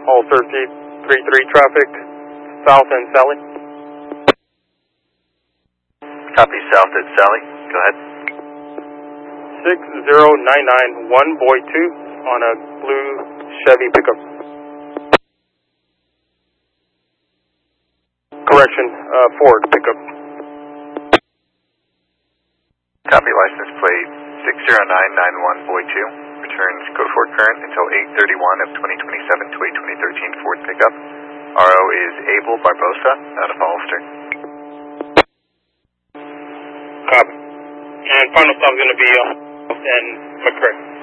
all 33 traffic, south and Sally. Copy south at Sally. Go ahead. 60991 Boy 2 on a blue Chevy pickup. Correction, Ford pickup. Copy license plate 60991 Boy 2. Returns code Ford current until 8/31 of 2027 to 8/2013 Ford pickup. RO is Abel Barbosa out of Hollister. Copy. And final stop is going to be in McCray.